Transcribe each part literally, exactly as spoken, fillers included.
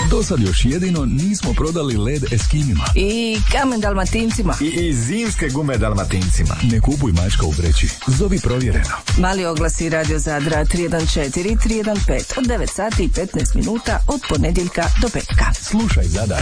Do sad još jedino nismo prodali led Eskimima. I kamen Dalmatincima. I, i zimske gume Dalmatincima. Ne kupuj mačka u vreći. Zovi Provjereno. Mali oglasi Radio Zadra tri jedan četiri tri jedan pet od devet sati i petnaest minuta od ponedjeljka do petka. Slušaj Zadar.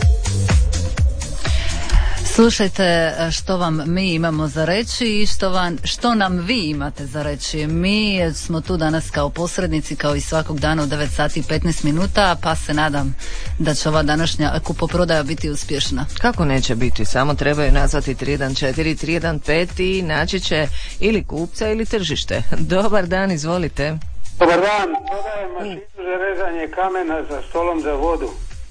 Slušajte što vam mi imamo za reći i što, vam, što nam vi imate za reći. Mi smo tu danas kao posrednici, kao i svakog dana u devet sati i petnaest minuta, pa se nadam da će ova današnja kupoprodaja biti uspješna. Kako neće biti? Samo trebaju nazvati tri jedan četiri tri jedan pet i naći će ili kupca ili tržište. Dobar dan, izvolite. Dobar dan, prodajem mašinu za rezanje kamena za stolom za vodu.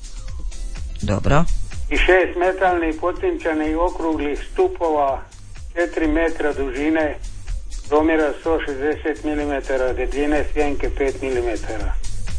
Dobro. I šest metalnih potinčanih okruglih stupova, četiri metra dužine, promjera sto šezdeset milimetara, debljine sjenke pet milimetara.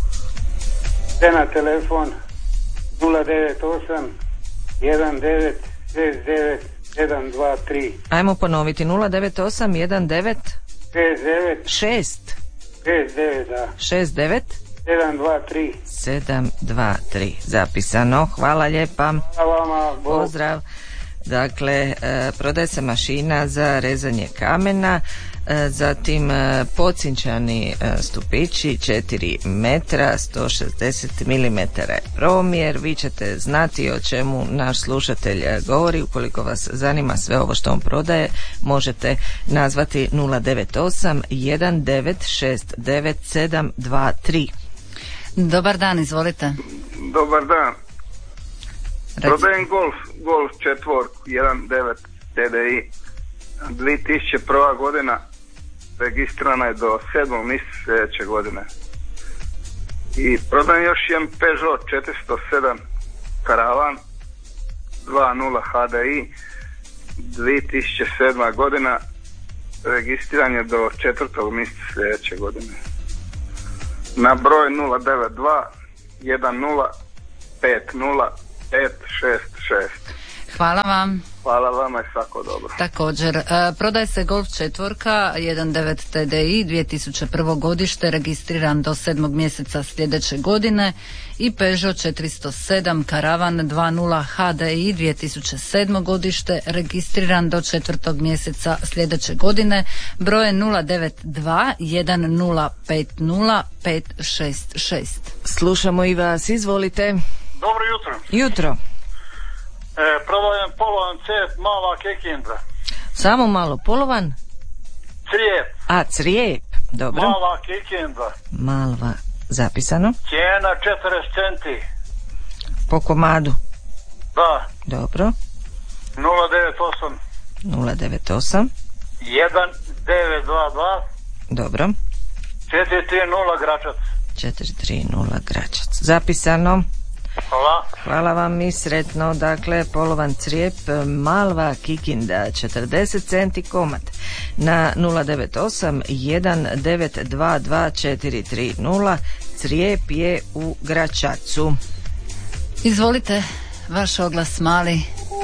Te na telefon nula devet osam jedan devet šest devet sedam dva tri. Ajmo ponoviti nula devet osam jedan devet šest devet šest šest devet da. šest devet sedam dva tri. sedam dva tri. Zapisano. Hvala lijepa. Hvala vama. Bog. Pozdrav. Dakle, e, prodaje se mašina za rezanje kamena, e, zatim e, pocinčani e, stupići četiri metra, sto šezdeset milimetara je promjer. Vi ćete znati o čemu naš slušatelj govori. Ukoliko vas zanima sve ovo što on prodaje, možete nazvati nula devet osam jedan devet šest devet sedam dva tri. Dobar dan, izvolite. Dobar dan. Reci. Prodajem Golf, Golf četvorku jedan devet T D I dvije tisuće prva godina, registrirana je do sedmog mjeseca sljedeće godine. I prodajem još jedan Peugeot četiristo sedam Karavan dva nula H D I dvije tisuće sedma godina, registriran je do četvrtog mjeseca sljedeće godine. Na broj nula devet dva jedan nula pet nula pet šest šest. Hvala vam. Hvala vama i svako dobro. Također, e, prodaje se Golf četvorka jedan devet T D I dvije tisuće prvo godište, registriran do sedmog mjeseca sljedeće godine, i Peugeot četiristo sedam Karavan dva nula H D I dvije tisuće sedmo godište, registriran do četvrtog mjeseca sljedeće godine, broje nula devet dva jedan nula pet nula pet šest šest. Slušamo i vas, izvolite. Dobro jutro. Jutro. E, prodajem polovan cep mala kekinda. Samo malo, polovan? Crijep. A, crijep. Dobro. Mala kekinda. Malva, zapisano. Cijena četrdeset centi. Po komadu. Da. Dobro. nula devet osam nula devet osam jedan devet dva dva Dobro. četiri tri nula Gračac. četiri tri nula Gračac. Zapisano. Hvala. Hvala vam i sretno. Dakle, polovan crijep Malva Kikinda, četrdeset centi komad, na nula devet osam jedan devet dva dva četiri tri nula. Crijep je u Gračacu. Izvolite, vaš oglas mali.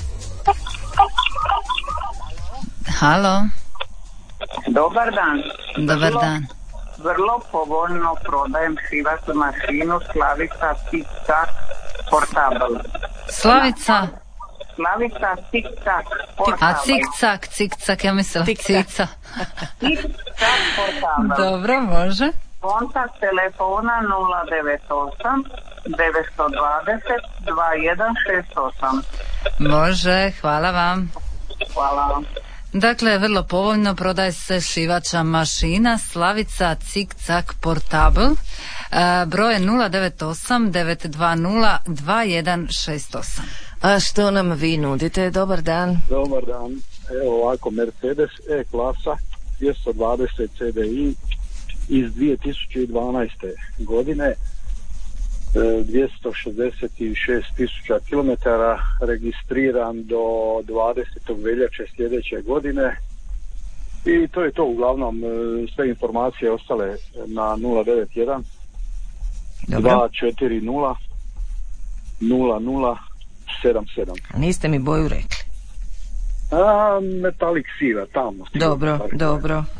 Halo. Dobar dan. Dobar vrlo, dan. Vrlo povoljno prodajem šivaću mašinu Slavica Tic-Tac Portable. Slavica? Slavica Tic-Tac Portable. A cik-cak, cik-cak, ja mislila cica. Tic-Tac Portable. Dobro, može. Kontakt telefona nula devet osam devet dva nula dva jedan šest osam. Može, hvala vam. Hvala. Dakle, vrlo povoljno prodaje se šivača mašina Slavica Cik-Cak Portable, e, broj nula devet osam devet dva nula dva jedan šest osam. A što nam vi nudite? Dobar dan. Dobar dan. Evo ovako, Mercedes E-klasa dvjesto dvadeset C D I iz dvije tisuće dvanaeste godine, dvjesto šezdeset šest tisuća kilometara, registriran do dvadesetog veljače sljedeće godine, i to je to uglavnom. Sve informacije ostale na nula devet jedan dva četiri nula nula nula sedam sedam. A niste mi boju rekli. A, metalik siva, tamo. Dobro, dobro.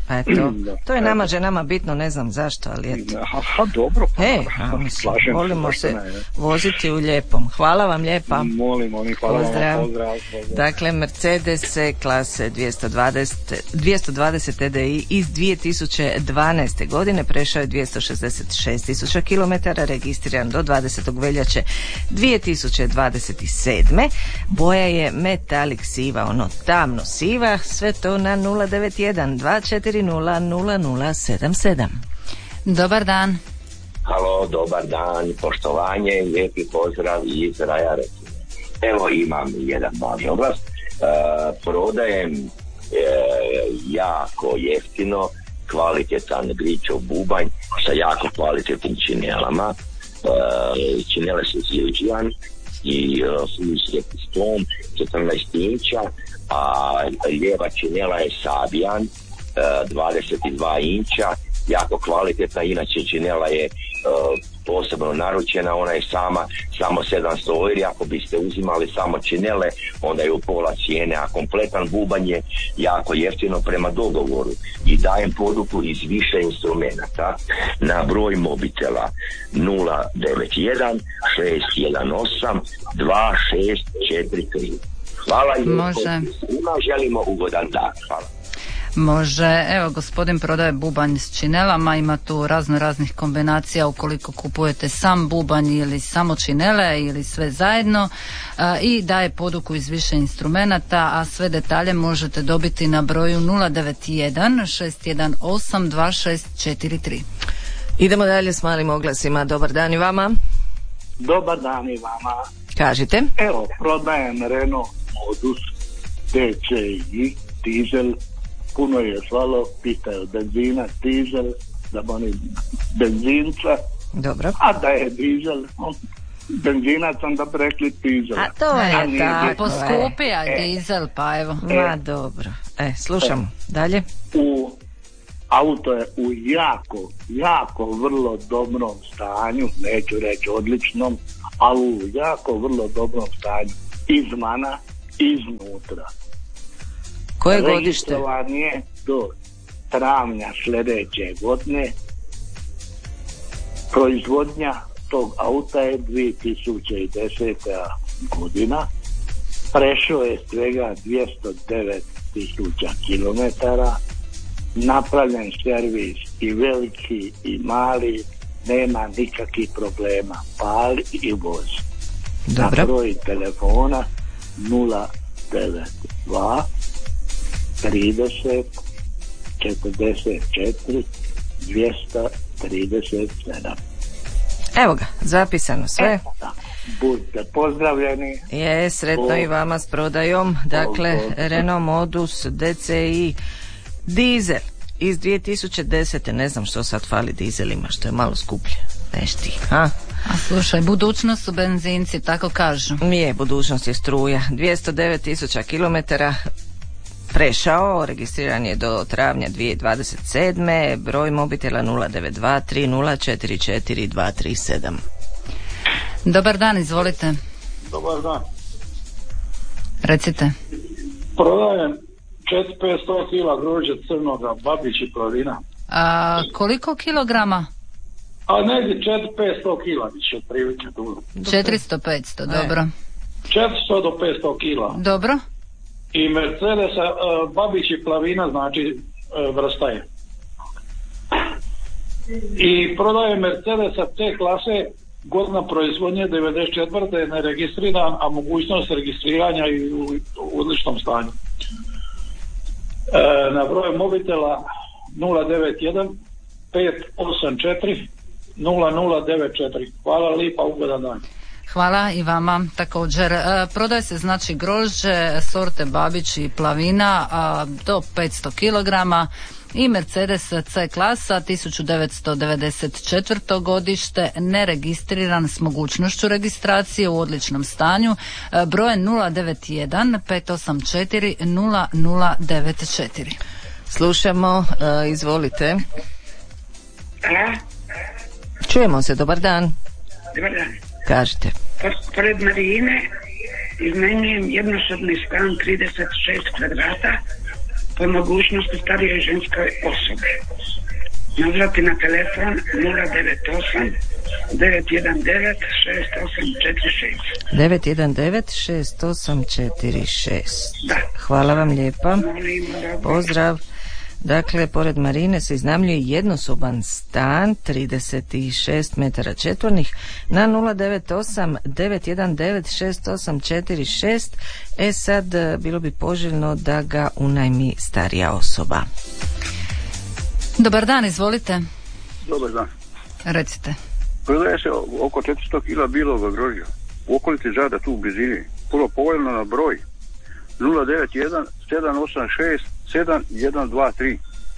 Eto, to je nama ženama bitno, ne znam zašto, ali eto. Aha, dobro, pa e, a, mislim, volimo se ne, voziti u lijepom. Hvala vam lijepa. Molim, molim, hvala pozdrav. vam, pozdrav, pozdrav. Dakle, Mercedes klase dvjesto dvadeset T D I iz dvije tisuće dvanaeste. godine, prešao je dvjesto šezdeset šest tisuća kilometara, registriran do dvadesetog veljače dvije tisuće dvadeset sedme. Boja je metalik siva, ono tamno siva, sve to na nula devet jedan dva četiri nula nula nula sedam sedam. Dobar dan. Halo, dobar dan, poštovanje, lijepi pozdrav iz Raja Recine. Evo imam jedan mali oglas. E, prodajem e, jako jeftino kvalitetan gričov bubanj sa jako kvalitetnim činelama. E, činele su Zildjian i uh, s tom četrnaest inča, a lijeva činela je Sabian uh, dvadeset dva inča, jako kvalitetna, inače činela je uh, posebno naručena, ona je sama samo sedamsto eura, ako biste uzimali samo činele onda je u pola cijene, a kompletan bubanj je jako jeftino prema dogovoru i dajem poduku iz više instrumenata na broj mobitela nula devet jedan šest jedan osam dva šest četiri tri. Hvala i može. Svima želimo ugodan dan. Hvala. Može, evo gospodin prodaje bubanj s činelama, ima tu razno raznih kombinacija ukoliko kupujete sam bubanj ili samo činele ili sve zajedno, a, i daje poduku iz više instrumenata, a sve detalje možete dobiti na broju nula devet jedan šest jedan osam dva šest četiri tri. Idemo dalje s malim oglasima. Dobar dan i vama. Dobar dan i vama. Kažite. Evo, prodajem Renault Modus D C I dizel. Puno je zvalo, pitaju benzina, dizel, da oni benzinca. Dobro. A da je dizel, benzinac onda bi rekli dizel. A to je a tako. Poskupija e. dizel, pa evo. Ma dobro. E, slušamo. E. Dalje. U auto je u jako, jako vrlo dobrom stanju, neću reći odličnom, ali u jako vrlo dobrom stanju. Izvana, iznutra. Koje godište? Registrovan je do travnja sljedeće godine. Proizvodnja tog auta je dvije tisuće deseta. godina. Prešao je svega dvjesto devet tisuća kilometara. Napravljen servis i veliki i mali, nema nikakvih problema. Pali i voz. Dobro. Na broj telefona nula devet dva trideset četrdeset četiri dvjesto trideset sedam. Evo ga, zapisano sve. E, budite pozdravljeni. Je, sretno o, i vama s prodajom. Dakle, o, o. Renault Modus D C I dizel iz dvije tisuće desete. Ne znam što sad fali dizelima, što je malo skuplje. Nešti, ha? A slušaj, budućnost su benzinci, tako kažu. Nije, budućnost je struja. dvjesto devet tisuća kilometara prešao, registriran je do travnja dvije tisuće dvadeset sedme. Broj mobitela nula devet dva tri nula četiri četiri dva tri sedam. Dobar dan, izvolite. Dobar dan. Recite. Prodajem četiri tisuće petsto kila grožđa crnoga, Babić i Plavina. A koliko kilograma? A negdje četiri tisuće petsto kila biće otprilike. četiristo petsto, dobro. četiristo do petsto kila. Dobro. I Mercedesa uh, Babić i Plavina, znači uh, vrsta je. I prodaje Mercedesa te klase, godina proizvodnje devedeset četvrte je neregistriran, a mogućnost registriranja i u, u odličnom stanju. E, na broj mobitela nula devet jedan pet osam četiri nula nula devet četiri. Hvala lipa, ugodan dan. Hvala i vama također. E, prodaje se znači grožđe sorte Babić i Plavina a, do petsto kilograma i Mercedes C klasa tisuću devetsto devedeset četvrto. godište, neregistriran s mogućnošću registracije, u odličnom stanju, e, broj nula devet jedan pet osam četiri nula nula devet četiri. Slušamo, e, izvolite. A? Čujemo se, dobar dan. Dobar dan. Kažite. Pored Marine iznajmljujem jednosobni stan trideset šest kvadrata po mogućnosti starije ženske osobe. Nazvati na telefon nula devet osam devet jedan devet šest osam četiri šest. devet jedan devet šest osam četiri šest. Da. Hvala vam lijepa. Pozdrav. Dakle, pored marine se iznajmljuje jednosoban stan, trideset šest metara četvornih, na nula devet osam devet jedan devet šest osam četiri šest. E sad, bilo bi poželjno da ga unajmi starija osoba. Dobar dan, izvolite. Dobar dan. Recite. Prodaje se oko četiristo kila bijelog grožđa u okolici Žada, tu u blizini. Puno povoljno na broj nula devet jedan sedam osam šest sedam jedan dva tri.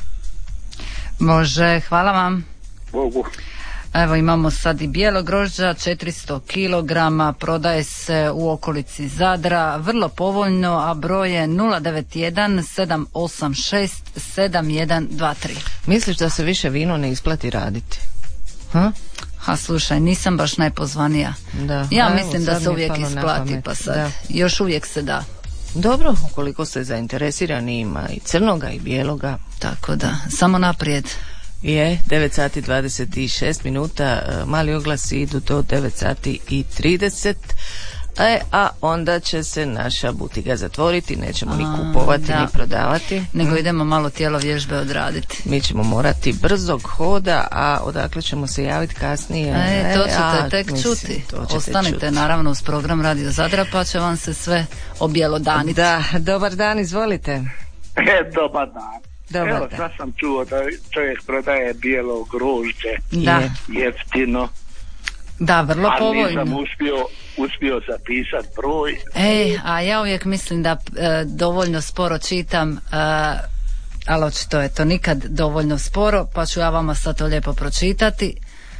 Može, hvala vam. Bogu. Evo imamo sad i bijelo grožđa, četiristo kilograma, prodaje se u okolici Zadra, vrlo povoljno, a broj je nula devet jedan sedam osam šest sedam jedan dva tri. Misliš da se više vino ne isplati raditi? Ha? Ha, slušaj, nisam baš najpozvanija. Da. Ja A, mislim evo, da se uvijek isplati, pa sad da. Još uvijek se da. Dobro, ukoliko ste zainteresirani, ima i crnoga i bijeloga. Tako da, samo naprijed. Je, devet sati dvadeset šest minuta, mali oglasi idu do devet sati i trideset. E, a onda će se naša butiga zatvoriti, nećemo a, ni kupovati da. Ni prodavati. Nego idemo malo tijelo vježbe odraditi. Mi ćemo morati brzog hoda, a odakle ćemo se javiti kasnije. E, to ćete a, tek mislim, čuti. Ostanite čuti. Naravno uz program Radio Zadra, pa će vam se sve objelodaniti. Da, dobar dan, izvolite. E, dobar dan. Dobar Evo, dan. sad sam čuo da čovjek prodaje bijelo grožđe. Da. Jeftino. Da, vrlo ali povoljno. Ali nisam uspio, uspio zapisati broj. Ej, a ja uvijek mislim da e, dovoljno sporo čitam, e, ali očito je to nikad dovoljno sporo, pa ću ja vama sad to lijepo pročitati.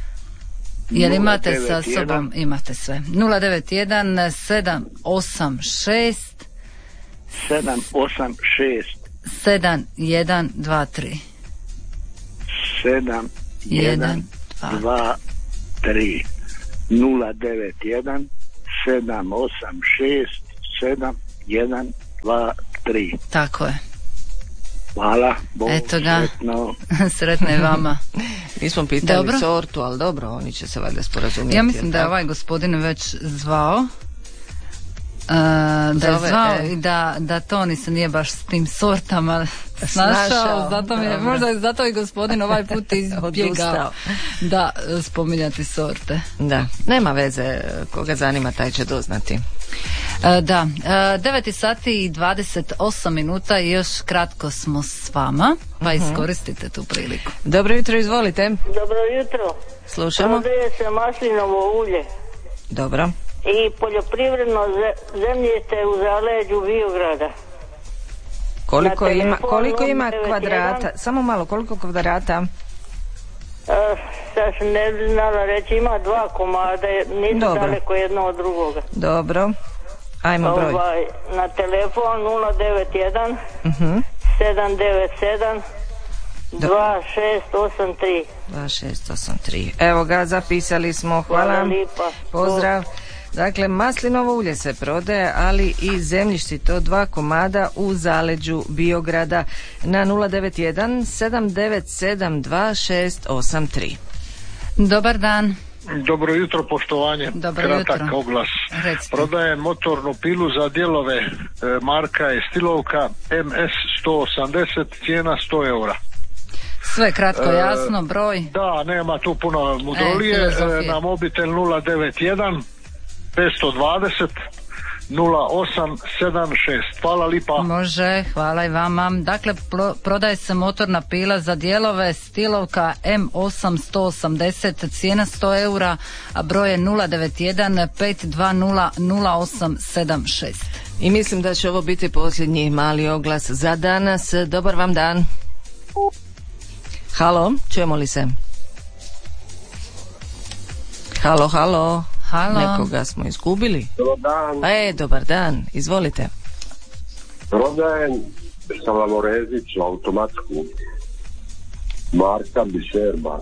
Jel imate sa sobom? Imate sve. nula devet jedan sedam osam šest sedam osam šest sedam jedan dva tri. sedam jedan dva tri. nula devet jedan sedam osam šest sedam jedan dva tri. Tako je. Hvala, Bog, eto ga. Sretno. Sretno i vama. Nismo pitali dobro. Sortu, ali dobro, oni će se valjda sporazumjeti. Ja mislim da je ovaj gospodin već zvao. Uh, da je zvao e. i da, da Toni se nije baš s tim sortama snašao, snašao. Zato mi je, možda je zato i gospodin ovaj put izbjegao da spominjati sorte. Da, nema veze, koga zanima taj će doznati. Uh, da, uh, devet sati i dvadeset osam minuta i još kratko smo s vama, pa uh-huh. iskoristite tu priliku. Dobro jutro, izvolite. Dobro jutro. Slušamo. Prodaje se maslinovo ulje. Dobro. I poljoprivredno zemljište u zaleđu Biograda. Koliko ima, koliko ima kvadrata? Samo malo, koliko kvadrata? Uh, sad sam ne bi znala reći, ima dva komada, nisu dobro. Daleko jedno od drugoga. Dobro, ajmo broj. Ovaj, na telefon nula devet jedan uh-huh. sedam devet sedam dva šest osam tri. dva šest osam tri. Evo ga, zapisali smo, hvala. Hvala lipa. Pozdrav. Dakle, maslinovo ulje se prodaje, ali i zemljišti, to dva komada u zaleđu Biograda na nula devet jedan sedam devet sedam dva šest osam tri. Dobar dan. Dobro jutro, poštovanje. Dobro kratak jutro. Oglas. Recite. Prodajem motornu pilu za dijelove, e, marka je Stilovka M S sto osamdeset, cijena sto eura. Sve kratko, jasno, broj. E, da, nema tu puno mudrolije. E, na mobitel nula devet jedan petsto dvadeset nula osam sedam šest. Hvala lipa. Može, hvala i vama. Dakle, pro, prodaje se motorna pila za dijelove Stilovka M osam sto osamdeset, cijena sto eura, a broj je nula devet jedan pet dva nula nula osam sedam šest. I mislim da će ovo biti posljednji mali oglas za danas. Dobar vam dan. Halo, čujemo li se? Halo, halo. Halo. Nekoga smo izgubili. Dobar dan. E, dobar dan, izvolite. Prodajem Salamorezić automatsku, marka Bišerba.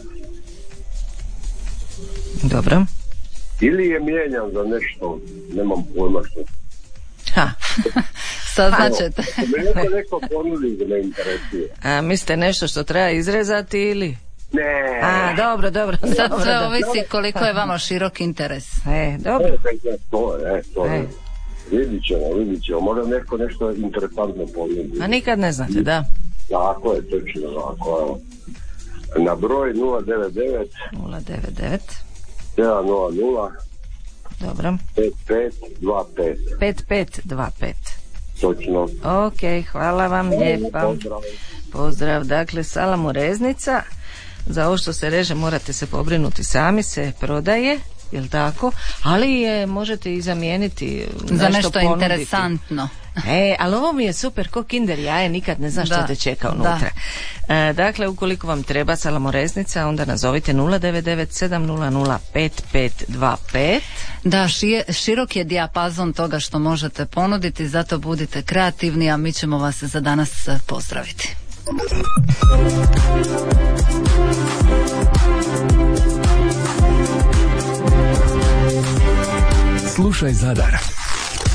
Dobro. Ili je mijenjan za nešto, nemam pojma što. Ha. Saznaćete. Neko neko ponudi da me interesuje. A mislite nešto što treba izrezati ili? Ne. A, dobro, dobro. Sad dobro, sve dobro. ovisi koliko je vama širok interes. E, dobro. E, to je, to je. E. Vidit ćemo, vidit ćemo. Možda neko nešto interesantno ponudi. A nikad ne znate, da. Tako je, točno ovako, evo. Na broj nula devet devet nula devet devet sedam nula nula Dobro. pet pet dva pet pet pet dva pet Točno. Ok, hvala vam lijepa. Pozdrav. Pozdrav, dakle salamoreznica. Za ovo što se reže morate se pobrinuti sami, se prodaje, jel tako? Ali je možete i zamijeniti nešto, Za nešto ponuditi. interesantno. E, ali ovo mi je super, ko Kinder jaje, nikad ne znaš što Da, te čeka unutra. E, dakle, ukoliko vam treba salamoreznica, onda nazovite nula devet devet sedam nula nula pet pet dva pet. Da, šije, širok je dijapazon toga što možete ponuditi, zato budite kreativni, a mi ćemo vas za danas pozdraviti. Slušaj Zadar.